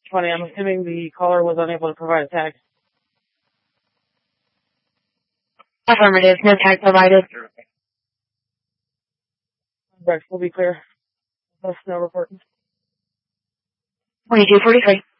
20. I'm assuming the caller was unable to provide a tag. Affirmative. No tag provided. Rex will be clear. No snow reporting. 2243.